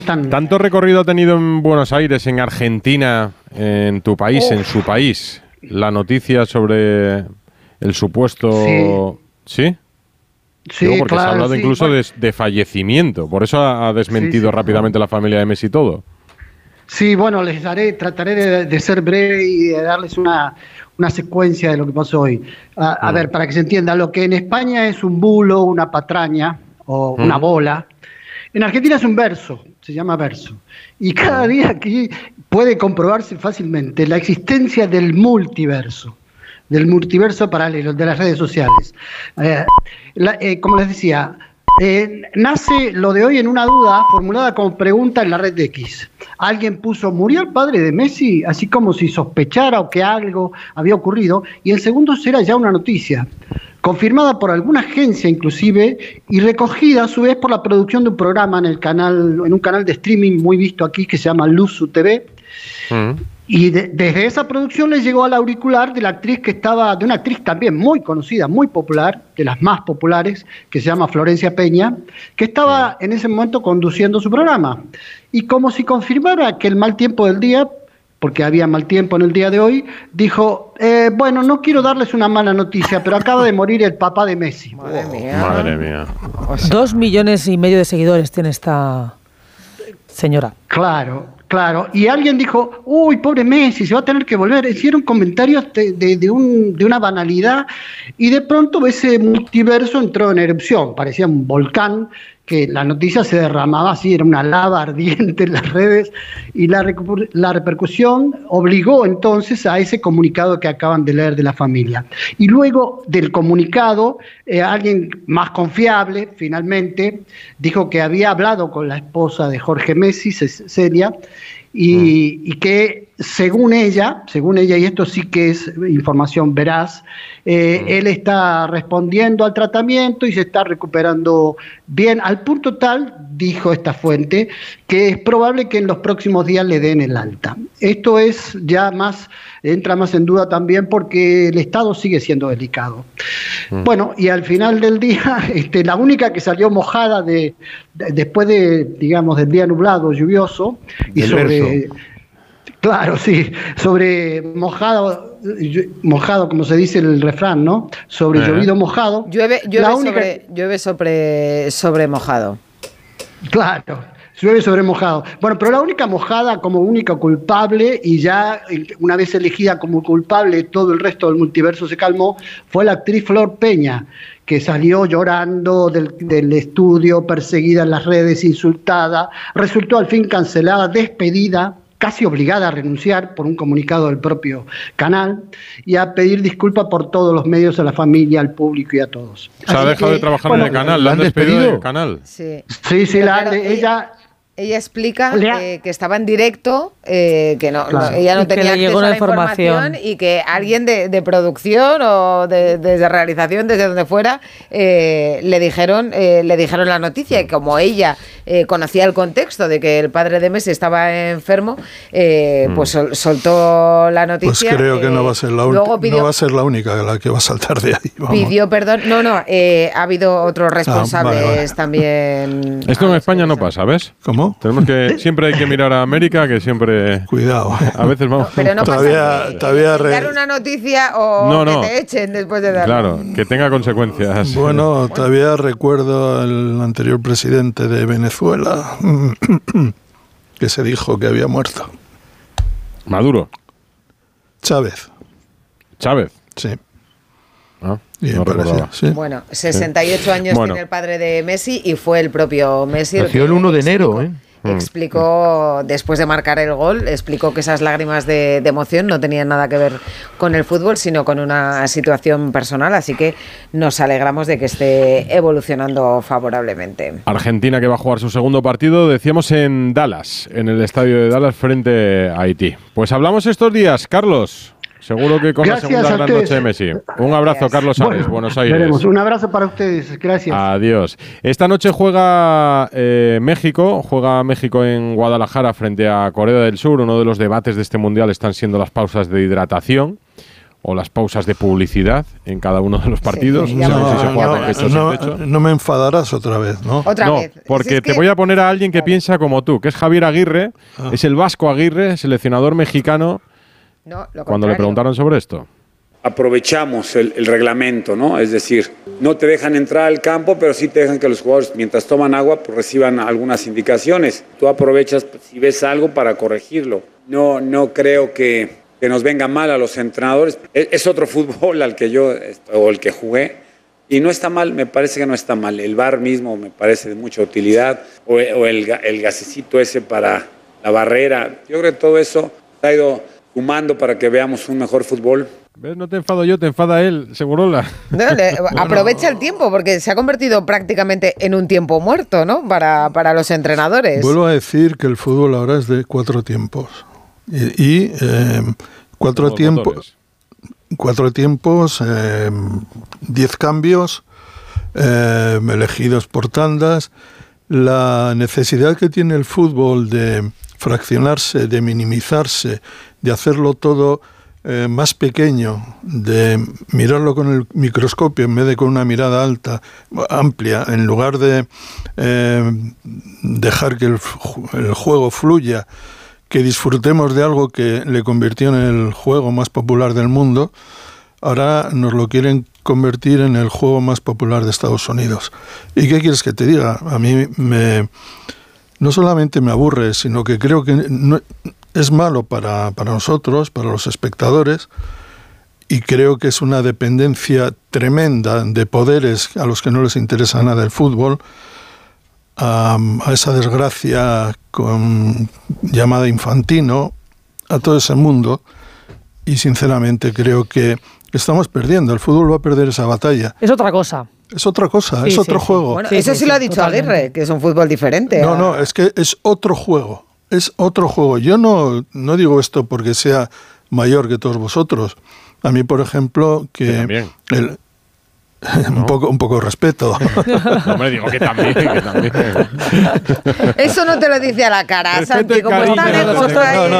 ¿Tanto recorrido ha tenido en Buenos Aires, en Argentina, en tu país, en su país, la noticia sobre el supuesto... ¿Sí? Sí, digo, porque claro, se ha hablado incluso bueno, de fallecimiento. Por eso ha desmentido rápidamente la familia de Messi todo. Sí, bueno, trataré de ser breve y de darles una secuencia de lo que pasó hoy. A ver, para que se entienda, lo que en España es un bulo, una patraña o una bola, en Argentina es un verso, se llama verso. Y cada día aquí puede comprobarse fácilmente la existencia del multiverso paralelo, de las redes sociales. Como les decía, nace lo de hoy en una duda formulada como pregunta en la red de X. Alguien puso, ¿murió el padre de Messi? Así como si sospechara o que algo había ocurrido, y en segundos era ya una noticia, confirmada por alguna agencia inclusive, y recogida a su vez por la producción de un programa en un canal de streaming muy visto aquí que se llama Luzu TV. Y desde esa producción le llegó al auricular de de una actriz también muy conocida, muy popular, de las más populares, que se llama Florencia Peña, que estaba en ese momento conduciendo su programa. Y como si confirmara que el mal tiempo del día, porque había mal tiempo en el día de hoy, dijo, bueno, no quiero darles una mala noticia, pero acaba de morir el papá de Messi. Madre mía. Madre mía. O sea, 2,5 millones de seguidores tiene esta señora. Claro. Y alguien dijo, uy, pobre Messi, se va a tener que volver. Hicieron comentarios de una banalidad y de pronto ese multiverso entró en erupción. Parecía un volcán que la noticia se derramaba así, era una lava ardiente en las redes y la repercusión obligó entonces a ese comunicado que acaban de leer de la familia. Y luego del comunicado, alguien más confiable finalmente dijo que había hablado con la esposa de Jorge Messi, Celia, y que según ella, y esto sí que es información veraz, él está respondiendo al tratamiento y se está recuperando bien, al punto tal, dijo esta fuente, que es probable que en los próximos días le den el alta. Esto es ya entra más en duda también porque el estado sigue siendo delicado. Bueno, y al final del día, la única que salió mojada después del día nublado, lluvioso, y sobre mojado, como se dice el refrán, ¿no? Sobre llovido mojado. Llueve sobre mojado. Claro, llueve sobre mojado. Bueno, pero la única mojada como única culpable, y ya una vez elegida como culpable, todo el resto del multiverso se calmó, fue la actriz Flor Peña, que salió llorando del estudio, perseguida en las redes, insultada, resultó al fin cancelada, despedida, casi obligada a renunciar por un comunicado del propio canal y a pedir disculpas por todos los medios, a la familia, al público y a todos. Se ha dejado de trabajar en el canal, ¿la han despedido del canal? Sí, ella explica que estaba en directo, que ella no tenía acceso a la información y que alguien de producción o de realización, desde donde fuera, le dijeron la noticia, y como ella conocía el contexto de que el padre de Messi estaba enfermo, pues soltó la noticia. Pues creo que no va a ser la única la que va a saltar de ahí. Vamos. Pidió perdón. Ha habido otros responsables también. Esto en España no pasa, ¿ves? ¿Cómo? Siempre hay que mirar a América, que siempre... Cuidado. A veces vamos... Pero no todavía dar una noticia o que te echen después de darla. Claro, que tenga consecuencias. Bueno, todavía recuerdo al anterior presidente de Venezuela que se dijo que había muerto. Maduro. Chávez. Sí. Ah, no recordaba. Sí. Bueno, 68 años tiene el padre de Messi y fue el propio Messi. Nació el 1 de enero, ¿eh? Explicó, después de marcar el gol, explicó que esas lágrimas de emoción no tenían nada que ver con el fútbol, sino con una situación personal, así que nos alegramos de que esté evolucionando favorablemente. Argentina, que va a jugar su segundo partido, decíamos, en Dallas, en el estadio de Dallas frente a Haití. Pues hablamos estos días, Carlos. Seguro que con la segunda gran noche de Messi. Un abrazo, Carlos Ares, Buenos Aires. Veremos. Un abrazo para ustedes, gracias. Adiós. Esta noche juega México en Guadalajara frente a Corea del Sur. Uno de los debates de este Mundial están siendo las pausas de hidratación. o las pausas de publicidad en cada uno de los partidos. Sí, no me enfadarás otra vez, ¿no? Otra vez. Porque te voy a poner a alguien que piensa como tú, que es Javier Aguirre, es el Vasco Aguirre, seleccionador mexicano. Cuando le preguntaron sobre esto. Aprovechamos el reglamento, ¿no? Es decir, no te dejan entrar al campo, pero sí te dejan que los jugadores, mientras toman agua, pues reciban algunas indicaciones. Tú aprovechas si ves algo para corregirlo. No creo que nos venga mal a los entrenadores. Es otro fútbol al que yo, o el que jugué, y no está mal, me parece que no está mal. El VAR mismo me parece de mucha utilidad, o el gasecito ese para la barrera. Yo creo que todo eso ha ido sumando para que veamos un mejor fútbol. ¿Ves? No te enfado yo, te enfada él, Segurola. Aprovecha el tiempo, porque se ha convertido prácticamente en un tiempo muerto, ¿no? Para los entrenadores. Vuelvo a decir que el fútbol ahora es de 4 tiempos. Y 4 tiempos, 10 cambios elegidos por tandas. La necesidad que tiene el fútbol de fraccionarse, de minimizarse, de hacerlo todo más pequeño, de mirarlo con el microscopio en vez de con una mirada amplia, en lugar de dejar que el juego fluya, que disfrutemos de algo que le convirtió en el juego más popular del mundo, ahora nos lo quieren convertir en el juego más popular de Estados Unidos. ¿Y qué quieres que te diga? A mí no solamente me aburre, sino que creo que es malo para nosotros, para los espectadores, y creo que es una dependencia tremenda de poderes a los que no les interesa nada el fútbol, a esa desgracia llamada Infantino, a todo ese mundo, y sinceramente creo que estamos perdiendo. El fútbol va a perder esa batalla. Es otra cosa. Es otra cosa, es otro juego. Bueno, eso sí lo ha dicho Aguirre, que es un fútbol diferente. No, es que es otro juego. Es otro juego. Yo no digo esto porque sea mayor que todos vosotros. A mí, por ejemplo, que un poco de respeto. No, hombre, digo que también. Eso no te lo dice a la cara, Santi. Como está lejos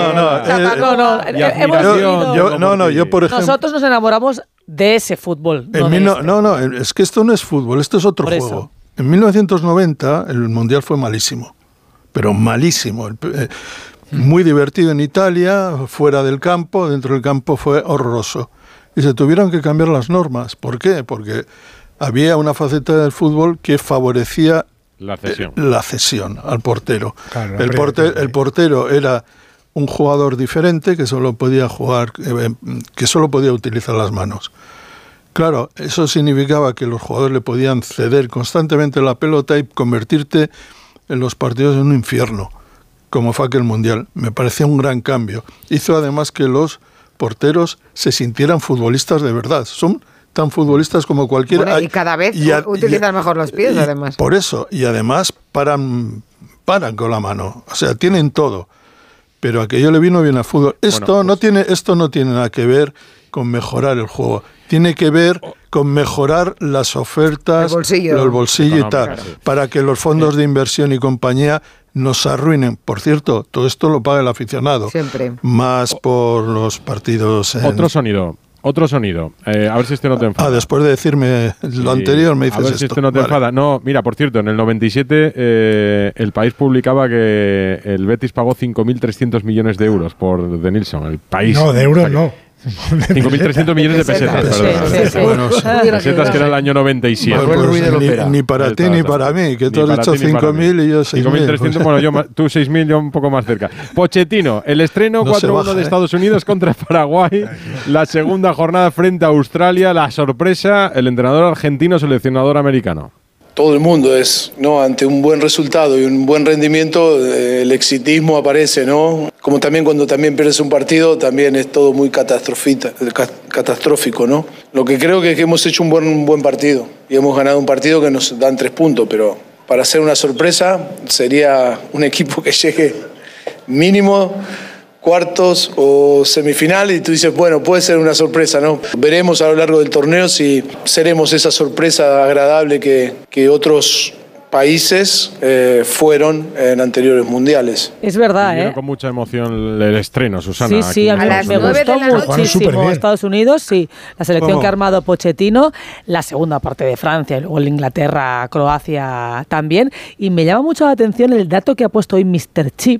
yo por ejemplo. Nosotros nos enamoramos de ese fútbol. Es que esto no es fútbol, esto es otro juego. En 1990 el Mundial fue malísimo, pero malísimo. Muy divertido en Italia, fuera del campo, dentro del campo fue horroroso. Y se tuvieron que cambiar las normas. ¿Por qué? Porque había una faceta del fútbol que favorecía la cesión al portero. Claro, el portero era un jugador diferente que solo podía jugar, que solo podía utilizar las manos. Claro, eso significaba que los jugadores le podían ceder constantemente la pelota y convertirte en los partidos en un infierno, como fue aquel Mundial. Me parecía un gran cambio. Hizo además que los porteros se sintieran futbolistas de verdad. Son tan futbolistas como cualquiera. Bueno, y cada vez utilizan mejor los pies, además. Por eso, y además paran con la mano. O sea, tienen todo. Pero aquello le vino bien al fútbol. Esto no tiene nada que ver con mejorar el juego. Tiene que ver con mejorar las ofertas, el bolsillo y tal, para que los fondos de inversión y compañía nos arruinen. Por cierto, todo esto lo paga el aficionado. Siempre. Más por los partidos. Otro sonido. A ver si este no te enfada. Después de decirme lo anterior me dices esto. A ver si este no te enfada. No, mira, por cierto, en el 97 El País publicaba que el Betis pagó 5.300 millones de euros por De Nilsson. El País. No, de euros no. 5.300 millones de pesetas, perdón. Pesetas que era el año 97. Bueno, ni para ti ni para mí, que tú has dicho 5.000 y yo 6.000. 5.300, bueno, tú 6.000, yo un poco más cerca. Pochettino, el estreno 4-1 de Estados Unidos contra Paraguay, la segunda jornada frente a Australia, la sorpresa, el entrenador argentino, seleccionador americano. Todo el mundo es, ¿no? Ante un buen resultado y un buen rendimiento, el exitismo aparece, ¿no? Como también cuando también pierdes un partido, también es todo muy catastrófico, ¿no? Lo que creo que es que hemos hecho un buen partido y hemos ganado un partido que nos dan 3 puntos, pero para hacer una sorpresa sería un equipo que llegue mínimo cuartos o semifinal y tú dices, bueno, puede ser una sorpresa, ¿no? Veremos a lo largo del torneo si seremos esa sorpresa agradable que otros países fueron en anteriores mundiales. Es verdad, con mucha emoción el estreno, Susana. Sí, a mí me gustó muchísimo. Estados Unidos, sí. La selección que ha armado Pochettino, la segunda parte de Francia y luego el Inglaterra, Croacia también. Y me llama mucho la atención el dato que ha puesto hoy Mr. Chip,